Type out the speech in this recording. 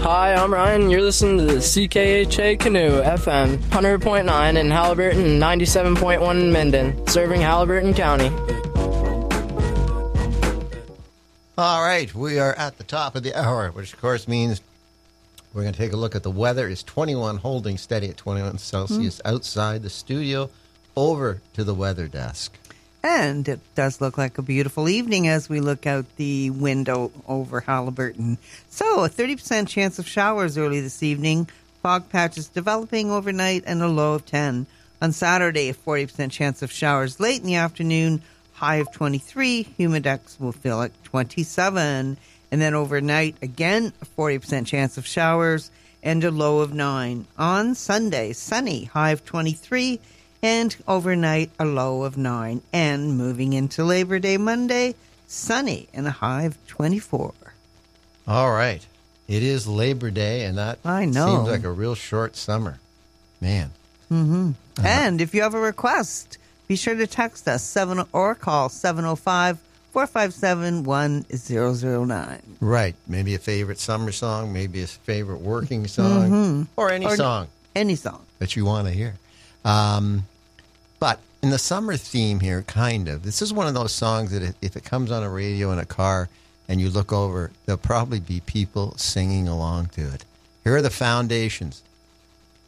Hi, I'm Ryan. You're listening to the CKHA Canoe FM 100.9 in Halliburton and 97.1 in Minden, serving Halliburton County. All right, we are at the top of the hour, which of course means we're going to take a look at the weather. It's 21, holding steady at 21 Celsius outside the studio. Over to the weather desk. And it does look like a beautiful evening as we look out the window over Halliburton. So a 30% chance of showers early this evening. Fog patches developing overnight and a low of 10. On Saturday, a 40% chance of showers late in the afternoon. High of 23. Humidex will feel at 27. And then overnight, again, a 40% chance of showers and a low of 9. On Sunday, sunny. High of 23. And overnight, a low of 9. And moving into Labor Day Monday, sunny and a high of 24. All right. It is Labor Day, and that seems like a real short summer. Man. Mm-hmm. And if you have a request, be sure to text us or call 705-457-1009. Right. Maybe a favorite summer song, maybe a favorite working song, or any song. Any song. That you want to hear. But in the summer theme here, kind of, this is one of those songs that if it comes on a radio in a car and you look over, there'll probably be people singing along to it. Here are the Foundations.